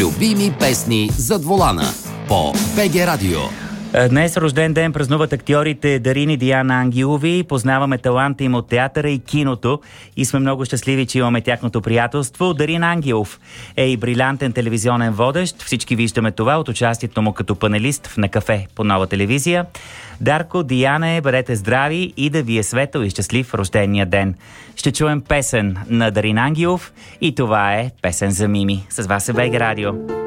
Любими песни зад волана по БГ Радио. Днес рожден ден празнуват актьорите Дарин и Диана Ангелови. Познаваме таланта им от театъра и киното и сме много щастливи, че имаме тяхното приятелство. Дарин Ангелов е и брилянтен телевизионен водещ. Всички виждаме това от участието му като панелист в На кафе по Нова телевизия. Дарко, Диане, бъдете здрави и да ви е светъл и щастлив рождения ден. Ще чуем песен на Дарин Ангелов и това е песен за Мими. С вас е БГ Радио.